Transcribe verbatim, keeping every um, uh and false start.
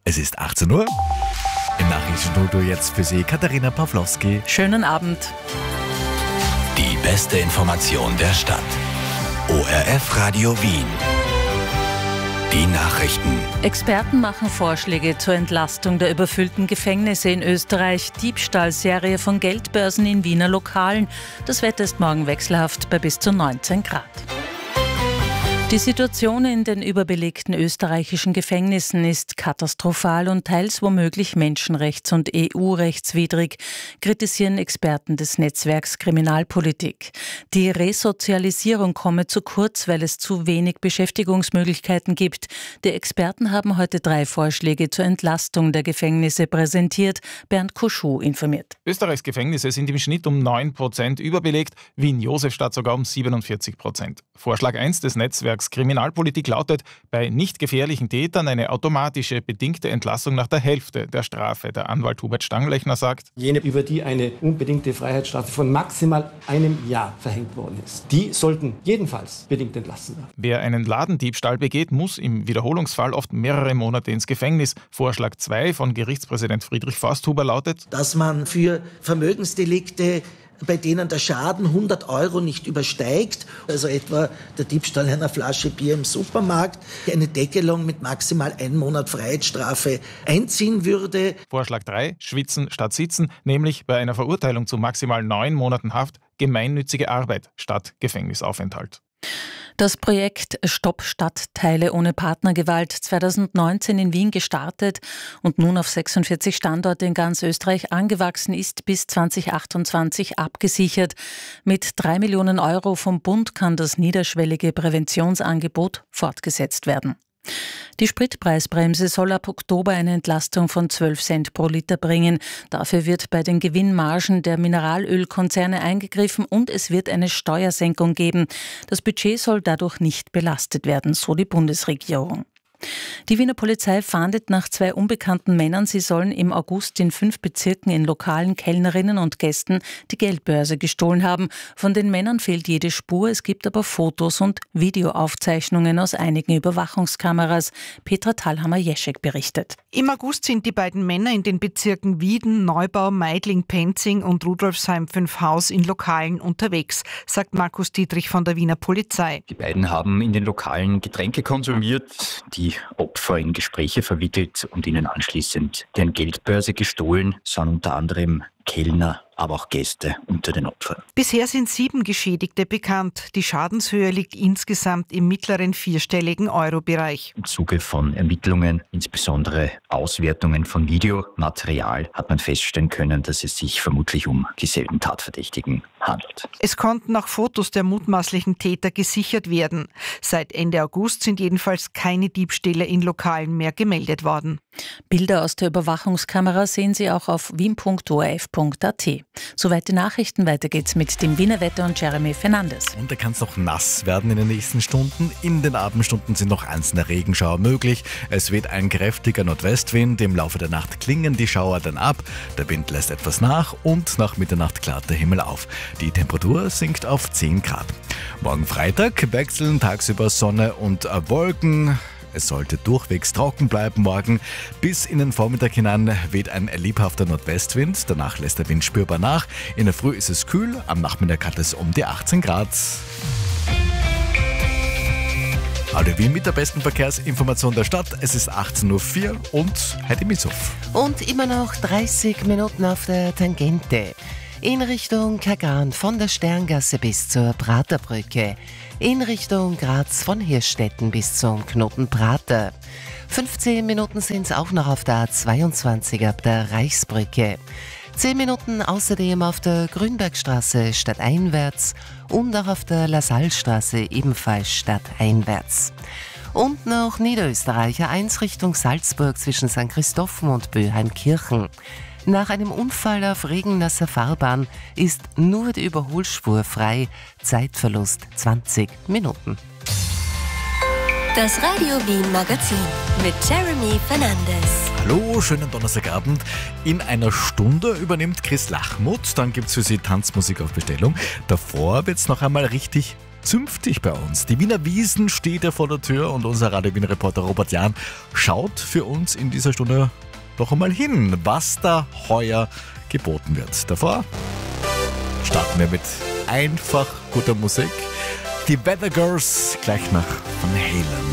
Es ist achtzehn Uhr. Im Nachrichtenstudio jetzt für Sie Katharina Pawlowski. Schönen Abend. Die beste Information der Stadt. O R F Radio Wien. Die Nachrichten. Experten machen Vorschläge zur Entlastung der überfüllten Gefängnisse in Österreich. Diebstahlserie von Geldbörsen in Wiener Lokalen. Das Wetter ist morgen wechselhaft bei bis zu neunzehn Grad. Die Situation in den überbelegten österreichischen Gefängnissen ist katastrophal und teils womöglich menschenrechts- und E U-rechtswidrig, kritisieren Experten des Netzwerks Kriminalpolitik. Die Resozialisierung komme zu kurz, weil es zu wenig Beschäftigungsmöglichkeiten gibt. Die Experten haben heute drei Vorschläge zur Entlastung der Gefängnisse präsentiert. Bernd Kuschuh informiert. Österreichs Gefängnisse sind im Schnitt um neun Prozent überbelegt, Wien-Josefstadt sogar um siebenundvierzig Prozent. Vorschlag eins des Netzwerks Kriminalpolitik lautet, bei nicht gefährlichen Tätern eine automatische bedingte Entlassung nach der Hälfte der Strafe. Der Anwalt Hubert Stanglechner sagt: Jene, über die eine unbedingte Freiheitsstrafe von maximal einem Jahr verhängt worden ist, die sollten jedenfalls bedingt entlassen werden. Wer einen Ladendiebstahl begeht, muss im Wiederholungsfall oft mehrere Monate ins Gefängnis. Vorschlag zwei von Gerichtspräsident Friedrich Forsthuber lautet, dass man für Vermögensdelikte, bei denen der Schaden hundert Euro nicht übersteigt, also etwa der Diebstahl einer Flasche Bier im Supermarkt, eine Deckelung mit maximal einem Monat Freiheitsstrafe einziehen würde. Vorschlag drei, Schwitzen statt Sitzen, nämlich bei einer Verurteilung zu maximal neun Monaten Haft gemeinnützige Arbeit statt Gefängnisaufenthalt. Das Projekt Stopp Stadtteile ohne Partnergewalt zweitausendneunzehn in Wien gestartet und nun auf sechsundvierzig Standorte in ganz Österreich angewachsen ist, bis zweitausendachtundzwanzig abgesichert. Mit drei Millionen Euro vom Bund kann das niederschwellige Präventionsangebot fortgesetzt werden. Die Spritpreisbremse soll ab Oktober eine Entlastung von zwölf Cent pro Liter bringen. Dafür wird bei den Gewinnmargen der Mineralölkonzerne eingegriffen und es wird eine Steuersenkung geben. Das Budget soll dadurch nicht belastet werden, so die Bundesregierung. Die Wiener Polizei fahndet nach zwei unbekannten Männern. Sie sollen im August in fünf Bezirken in Lokalen Kellnerinnen und Gästen die Geldbörse gestohlen haben. Von den Männern fehlt jede Spur. Es gibt aber Fotos und Videoaufzeichnungen aus einigen Überwachungskameras. Petra Thalhammer-Jeschek berichtet. Im August sind die beiden Männer in den Bezirken Wieden, Neubau, Meidling, Penzing und Rudolfsheim fünf Haus in Lokalen unterwegs, sagt Markus Dietrich von der Wiener Polizei. Die beiden haben in den Lokalen Getränke konsumiert, die Opfer in Gespräche verwickelt und ihnen anschließend deren Geldbörse gestohlen, sind unter anderem Kellner, aber auch Gäste unter den Opfern. Bisher sind sieben Geschädigte bekannt. Die Schadenshöhe liegt insgesamt im mittleren vierstelligen Euro-Bereich. Im Zuge von Ermittlungen, insbesondere Auswertungen von Videomaterial, hat man feststellen können, dass es sich vermutlich um dieselben Tatverdächtigen handelt. Es konnten auch Fotos der mutmaßlichen Täter gesichert werden. Seit Ende August sind jedenfalls keine Diebstähle in Lokalen mehr gemeldet worden. Bilder aus der Überwachungskamera sehen Sie auch auf wien punkt o r f punkt a t. Soweit die Nachrichten, weiter geht's mit dem Wiener Wetter und Jeremy Fernandes. Und da kann es noch nass werden in den nächsten Stunden. In den Abendstunden sind noch einzelne Regenschauer möglich. Es weht ein kräftiger Nordwestwind. Im Laufe der Nacht klingen die Schauer dann ab. Der Wind lässt etwas nach und nach Mitternacht klart der Himmel auf. Die Temperatur sinkt auf zehn Grad. Morgen Freitag wechseln tagsüber Sonne und Wolken. Es sollte durchwegs trocken bleiben morgen. Bis in den Vormittag hinein weht ein lebhafter Nordwestwind. Danach lässt der Wind spürbar nach. In der Früh ist es kühl. Am Nachmittag hat es um die achtzehn Grad. Radio Wien mit der besten Verkehrsinformation der Stadt. Es ist achtzehn Uhr vier und Heidi Mitzoff. Und immer noch dreißig Minuten auf der Tangente. In Richtung Kagan von der Sterngasse bis zur Praterbrücke. In Richtung Graz von Hirstetten bis zum Knoten Prater. fünfzehn Minuten sind es auch noch auf der A zweiundzwanzig ab der Reichsbrücke. zehn Minuten außerdem auf der Grünbergstraße stadteinwärts und auch auf der Lasallstraße ebenfalls stadteinwärts. Und noch Niederösterreicher eins Richtung Salzburg zwischen Sankt Christophen und Böheimkirchen. Nach einem Unfall auf regennasser Fahrbahn ist nur die Überholspur frei. Zeitverlust zwanzig Minuten. Das Radio Wien Magazin mit Jeremy Fernandes. Hallo, schönen Donnerstagabend. In einer Stunde übernimmt Chris Lachmuth. Dann gibt es für Sie Tanzmusik auf Bestellung. Davor wird es noch einmal richtig zünftig bei uns. Die Wiener Wiesn steht ja vor der Tür und unser Radio Wien Reporter Robert Jahn schaut für uns in dieser Stunde noch einmal hin, was da heuer geboten wird. Davor starten wir mit einfach guter Musik. Die Weather Girls gleich nach Van Halen.